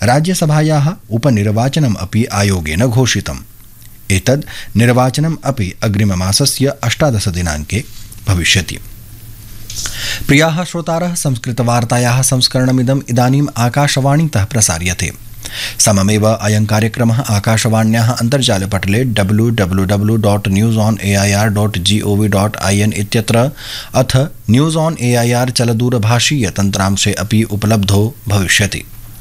राज्यसभायाः उपनिर्वाचनम् अपि आयोगेन घोषितम्। एतद् निर्वाचनम् अपि अग्रिममासस्य 18 दिनाङ्के भविष्यति। प्रियाः श्रोतारः, संस्कृतवार्तायाः संस्करणमिदम् इदानीम् आकाशवाणीतः प्रसार्यते। सममेव अयं कार्यक्रमः आकाशवाण्याः अन्तर्जालपटले www.newsonair.gov.in इत्यत्र अथ न्यूज़ ऑन एआईआर चलदूरभाषीय तन्त्रांशे अपि उपलब्धो भविष्यति।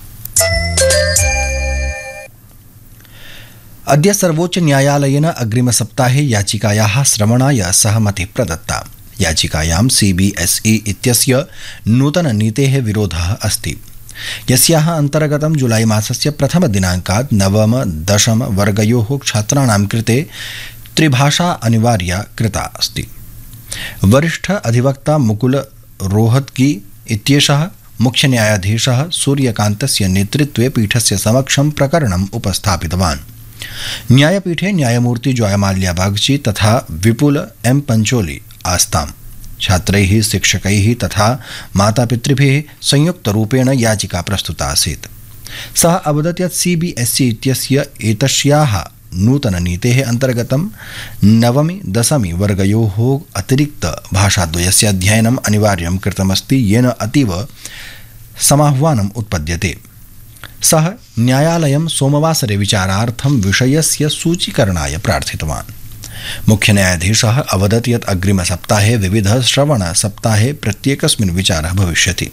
अद्य सर्वोच्च न्यायालयेन अग्रिमसप्ताहे याचिकायाः श्रवणाय सहमतिः प्रदत्ता। याचिकायां सीबीएसई इत्यस्य नूतननीतेः विरोधः अस्ति, यस्याः अन्तर्गतं जुलाई मासस्य प्रथमदिनाङ्कात् 9.10 वर्गयोः छात्राणां कृते त्रिभाषा अनिवार्या कृता अस्ति। वरिष्ठ अधिवक्ता मुकुल रोहतगी इत्येषः मुख्यन्यायाधीशः सूर्यकान्तस्य नेतृत्वे पीठस्य समक्षं प्रकरणम् उपस्थापितवान्। न्यायपीठे न्यायमूर्ति जयमाल्या बागची तथा विपुल एम पंचोली आस्ताम्। छात्रैः, शिक्षकैः तथा मातापितृभिः संयुक्तरूपेण याचिका प्रस्तुता आसीत्। सः अवदत् यत् सीबीएसई इत्यस्य एतस्याः नूतननीतेः अन्तर्गतं 9-10 वर्गयोः अतिरिक्त भाषाद्वयस्य अध्ययनम् अनिवार्यं कृतमस्ति, येन अतीव समाह्वानम् उत्पद्यते। सः न्यायालयं सोमवासरे विचारार्थं विषयस्य सूचीकरणाय प्रार्थितवान्। मुख्यन्यायाधीशः अवदत् यत् अग्रिमसप्ताहे विविधश्रवणसप्ताहे प्रत्येकस्मिन् विचारः भविष्यति।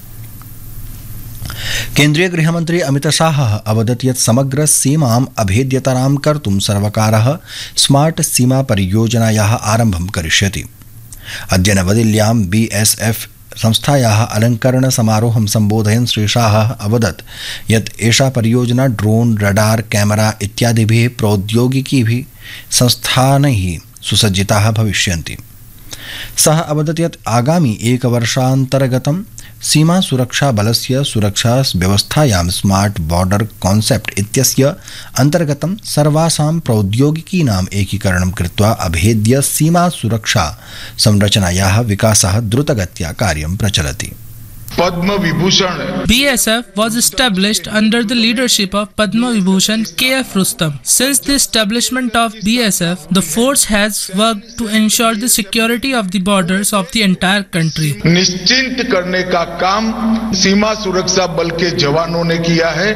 केन्द्रीय गृहमन्त्री अमितशाहः अवदत् यत् समग्र सीमाम् अभेद्यतरां कर्तुं सर्वकारः स्मार्ट सीमा परियोजनायाः आरम्भं करिष्यति। अद्य नवदिल्ल्यां बीएसएफ संस्थायाः अलङ्करण समारोहं सम्बोधयन् श्री शाहः अवदत् यत् एषा परियोजना ड्रोन, रडार, कैमरा इत्यादिभिः प्रौद्योगिकीभिः संस्थानैः सुसज्जिताः भविष्यन्ति। सः अवदत् यत् आगामि एकवर्षान्तर्गतं सीमा सुरक्षा बलस्य सुरक्षा व्यवस्थायां स्मार्ट बॉर्डर कॉन्सेप्ट इत्यस्य अन्तर्गतं सर्वासां प्रौद्योगिकीनाम् एकीकरणं कृत्वा अभेद्य सीमा सुरक्षा संरचनायाः विकासः द्रुतगत्या कार्यं प्रचलति। Padma Vibhushan. BSF was established under the leadership of Padma Vibhushan K.F. Rustam. Since the establishment of BSF, the force has worked to ensure the security of the borders of the entire country. निश्चिंत करने का काम सीमा सुरक्षा बल के जवानों ने किया है।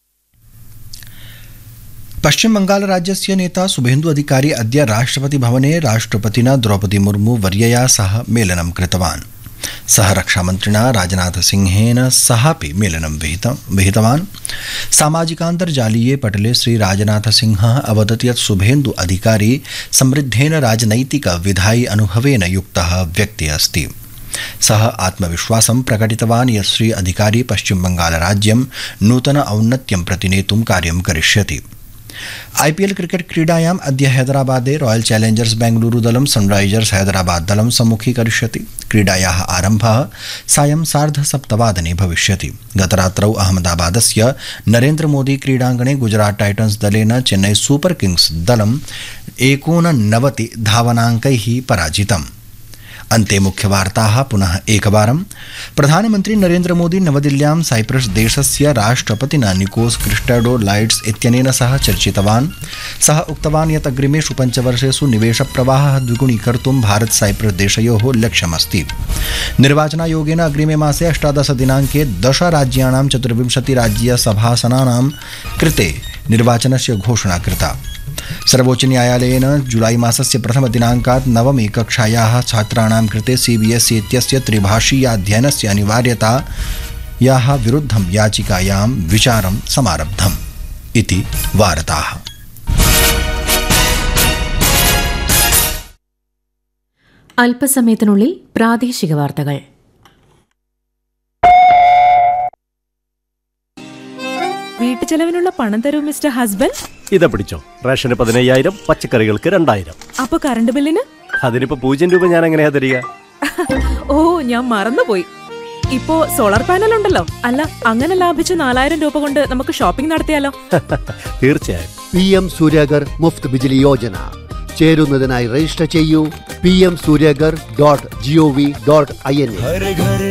पश्चिम बंगाल राज्यस्य नेता शुभेन्दु अधिकारी अद्य राष्ट्रपति भवने राष्ट्रपतिना द्रौपदी मुर्मू वर्यया सह मेलनं कृतवान्। सः रक्षामन्त्रिणा राजनाथ सिंहेन सहापि मेलनं विहितवान्। सामाजिकान्तर्जालीये पटले श्री राजनाथ सिंहः अवदत् यत् शुभेन्दु अधिकारी समृद्धेन राजनैतिक विधायि अनुभवेन युक्तः व्यक्ति अस्ति। सः आत्मविश्वासं प्रकटितवान् यत् श्री अधिकारी पश्चिम बंगाल राज्यं नूतन औन्नत्यं प्रति नेतुं कार्यं करिष्यति। आईपीएल क्रिकेट क्रीडायाम् अद्य हैदराबादे रॉयल चैलेंजर्स बेंगलुरु दलं सनराइजर्स हैदराबाद दलं सम्मुखीकरिष्यति। क्रीडायाः आरम्भः सायं 7:30 भविष्यति। गतरात्रौ अहमदाबादस्य नरेन्द्र मोदी क्रीडाङ्गणे गुजरात टाइटन्स दलेन चेन्नई सुपर किंग्स दलं 89 धावनाङ्कैः पराजितम्। अन्ते मुख्यवार्ताः पुनः एकवारं। प्रधानमन्त्री नरेन्द्र मोदी नवदिल्ल्यां साइप्रस देशस्य राष्ट्रपतिना निकोस क्रिस्टोडोलाइड्स इत्यनेन सह चर्चितवान्। सः उक्तवान् यत् अग्रिमेषु 5 वर्षेषु निवेशप्रवाहः द्विगुणीकर्तुं भारत साइप्रस देशयोः लक्ष्यमस्ति। निर्वाचनायोगेन अग्रिमे मासे 18 दिनाङ्के 10 राज्याणां 24 राज्यसभासनानां कृते निर्वाचनस्य घोषणा कृता। सर्वोच्च न्यायालयेन जुलाई मासस्य प्रथमदिनाङ्कात् 9वी कक्षायाः छात्राणां कृते सीबीएसई इत्यस्य त्रिभाषीयाध्ययनस्य अनिवार्यतायाः विरुद्धं याचिकायां विचारं समारब्धम् इति वार्ताः। അല്പസമയത്തിനുള്ളിൽ പ്രാദേശിക വാർത്തകൾ. വീട്ടുചെലവിനുള്ള പണം തരൂ മിസ്റ്റർ ഹസ്ബൻഡ്. ഇതാ പിടിച്ചോ. റേഷന് 15,000, പച്ചക്കറികൾക്ക് 2,000. അപ്പൊ കറണ്ട് ബില്ലിന്? അതിനിപ്പോ 0 രൂപ ഞാൻ എങ്ങനെയാ തരിക? ഓ, ഞാൻ മറന്നുപോയി. ഇപ്പോ സോളാർ പാനൽ ഉണ്ടല്ലോ. അല്ല, അങ്ങനെ ലാഭിച്ച 4,000 രൂപ കൊണ്ട് നമുക്ക് ഷോപ്പിംഗ് നടത്തിയാലോ? തീർച്ചയായും. PM സൂര്യഗർ മുഫ്ത് ബിജ്ലി യോജന ചേരുന്നതിനായി രജിസ്റ്റർ ചെയ്യൂ. pmsuryagar.gov.in.